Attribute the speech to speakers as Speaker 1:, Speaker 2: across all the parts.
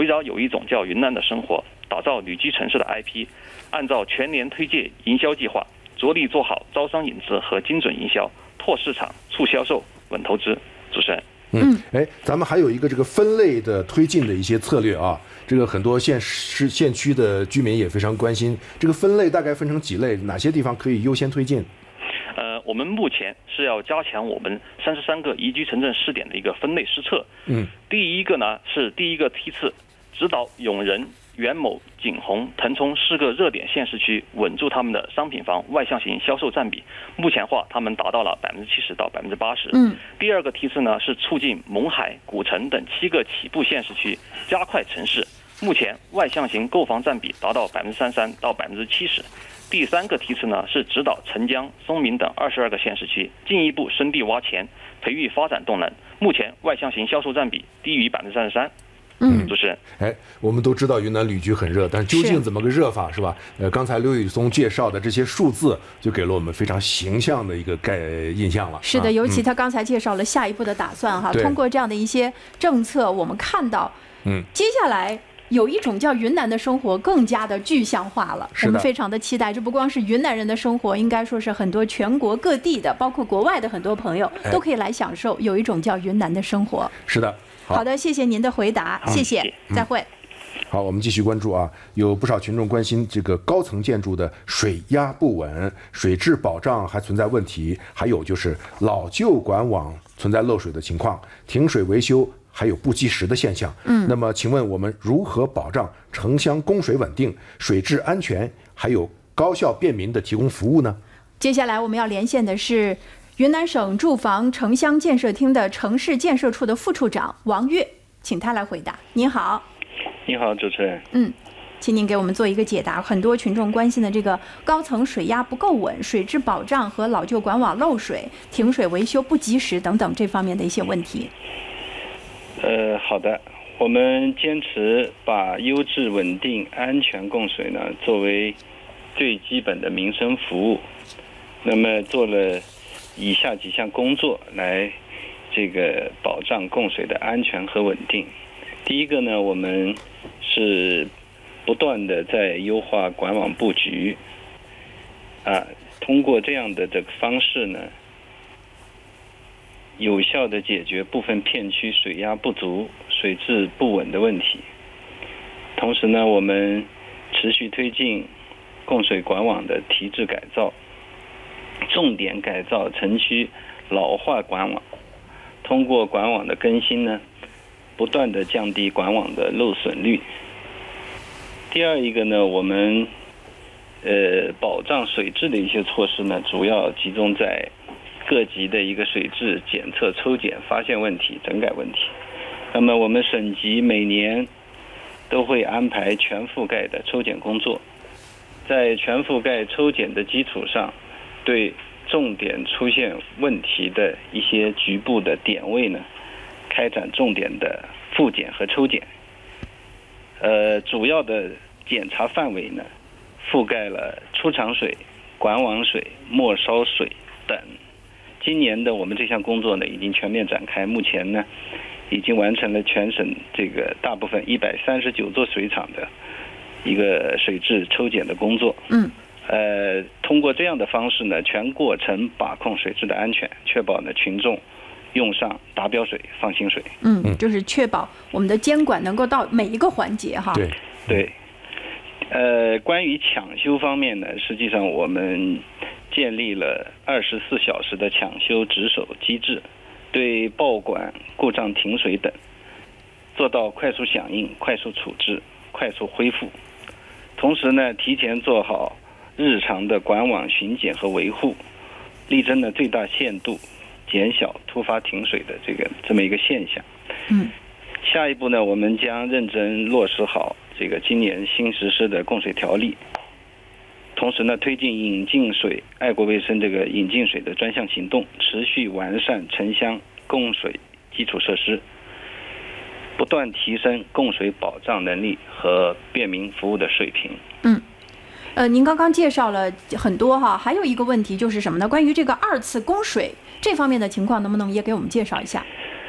Speaker 1: 早有一种叫云南的生活，打造旅居城市的 IP， 按照全年推介营销计划，着力做好招商引资和精准营销，拓市场、促销售、稳投资。主持人。
Speaker 2: 咱们还有一个这个分类的推进的一些策略啊，这个很多县区的居民也非常关心。这个分类大概分成几类，哪些地方可以优先推进？
Speaker 1: 我们目前是要加强我们33个宜居城镇试点的一个分类施策。第一个呢是第一个梯次，指导永仁、元谋、景洪、腾冲4个热点县市区稳住他们的商品房外向型销售占比，目前化他们达到了70%到80%。第二个梯次呢是促进勐海、古城等7个起步县市区加快城市，目前外向型购房占比达到33%到70%。第三个梯次呢是指导澄江、松明等22个县市区进一步深地挖潜，培育发展动能，目前外向型销售占比低于33%。主持人，
Speaker 2: 我们都知道云南旅居很热，但究竟怎么个热法是吧？刚才刘宇松介绍的这些数字，就给了我们非常形象的一个印象了。
Speaker 3: 是的，尤其他刚才介绍了下一步的打算哈，通过这样的一些政策，我们看到，接下来有一种叫云南的生活更加的具象化了，我们非常的期待。这不光是云南人的生活，应该说是很多全国各地的，包括国外的很多朋友都可以来享受有一种叫云南的生活。
Speaker 2: 是的。
Speaker 3: 好的，谢谢您的回答，谢谢，再会。
Speaker 2: 好，我们继续关注啊，有不少群众关心这个高层建筑的水压不稳、水质保障还存在问题，还有就是老旧管网存在漏水的情况，停水维修还有不及时的现象。那么请问我们如何保障城乡供水稳定、水质安全，还有高效便民的提供服务呢？
Speaker 3: 接下来我们要连线的是云南省住房城乡建设厅的城市建设处的副处长王跃，请他来回答。您好。
Speaker 4: 你好，主持人。
Speaker 3: 请您给我们做一个解答。很多群众关心的这个高层水压不够稳、水质保障和老旧管网漏水、停水维修不及时等等这方面的一些问题。
Speaker 4: 好的，我们坚持把优质、稳定、安全供水呢作为最基本的民生服务，那么做了以下几项工作来保障供水的安全和稳定。第一个呢，我们是不断的在优化管网布局，通过这样的这个方式呢，有效的解决部分片区水压不足、水质不稳的问题。同时呢，我们持续推进供水管网的提质改造，重点改造城区老化管网，通过管网的更新呢，不断的降低管网的漏损率。第二一个呢，我们保障水质的一些措施呢，主要集中在各级的一个水质检测、抽检、发现问题、整改问题。那么我们省级每年都会安排全覆盖的抽检工作，在全覆盖抽检的基础上，对重点出现问题的一些局部的点位呢，开展重点的复检和抽检。主要的检查范围呢，覆盖了出厂水、管网水、末梢水等。今年的我们这项工作呢，已经全面展开，目前呢，已经完成了全省大部分139座水厂的一个水质抽检的工作。通过这样的方式呢，全过程把控水质的安全，确保呢群众用上达标水、放心水。
Speaker 3: 就是确保我们的监管能够到每一个环节哈。
Speaker 4: 对。关于抢修方面呢，实际上我们建立了24小时的抢修值守机制，对报管、故障停水等做到快速响应、快速处置、快速恢复。同时呢，提前做好日常的管网巡检和维护，力争呢最大限度减小突发停水的这么一个现象。下一步呢，我们将认真落实好今年新实施的供水条例，同时呢，推进引进水、爱国卫生引进水的专项行动，持续完善城乡供水基础设施，不断提升供水保障能力和便民服务的水平。
Speaker 3: 您刚刚介绍了很多哈，还有一个问题就是什么呢？关于这个2次供水这方面的情况，能不能也给我们介绍一下？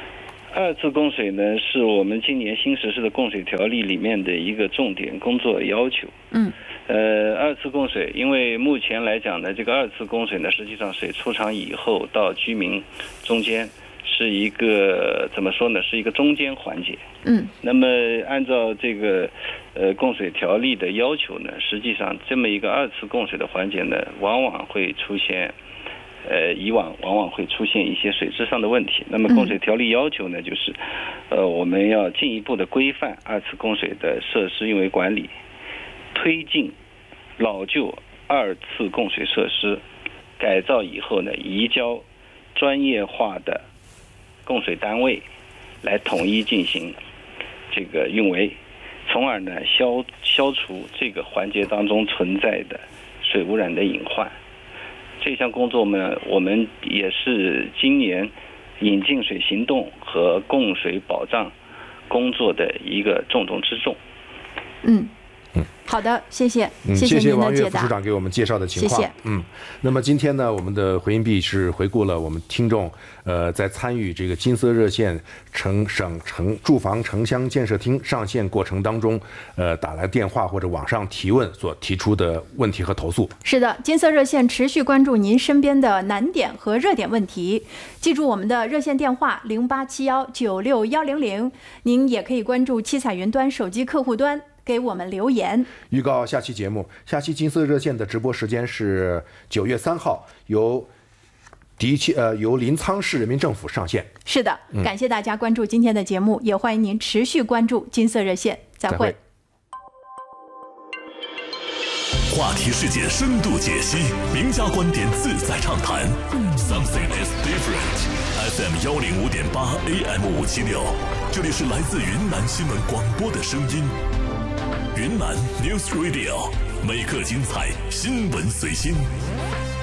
Speaker 4: 二次供水呢，是我们今年新实施的供水条例里面的一个重点工作要求。二次供水，因为目前来讲呢，这个二次供水呢，实际上水出厂以后到居民中间是一个怎么说呢？是一个中间环节。那么按照这个供水条例的要求呢，实际上这么一个二次供水的环节呢，往往会出现。以往往往会出现一些水质上的问题。那么供水条例要求呢，就是我们要进一步的规范二次供水的设施运维管理，推进老旧二次供水设施改造以后呢，移交专业化的供水单位来统一进行这个运维，从而呢消除这个环节当中存在的水污染的隐患。这项工作呢，我们也是今年引进水行动和供水保障工作的一个重中之重。
Speaker 3: 好的，谢谢
Speaker 2: 谢谢王
Speaker 3: 您的解答。
Speaker 2: 岳副处长给我们介绍的情况。
Speaker 3: 谢谢。
Speaker 2: 那么今天呢，我们的回音壁是回顾了我们听众在参与这个金色热线省住房城乡建设厅上线过程当中，打来电话或者网上提问所提出的问题和投诉。
Speaker 3: 是的，金色热线持续关注您身边的难点和热点问题。记住我们的热线电话0871961100，您也可以关注七彩云端手机客户端。给我们留言。
Speaker 2: 预告下期节目，下期金色热线的直播时间是9月3号，由临沧市人民政府上线。
Speaker 3: 是的，感谢大家关注今天的节目，也欢迎您持续关注金色热线。再会。
Speaker 5: 话题世界深度解析，名家观点自在畅谈。Something is different. FM 105.8 AM 576，这里是来自云南新闻广播的声音。云南 News Radio， 每刻精彩，新闻随心。